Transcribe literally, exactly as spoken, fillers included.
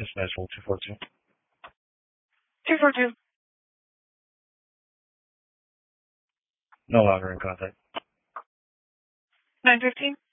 It's Nashville two four two. two four two. No longer in contact. nine fifteen.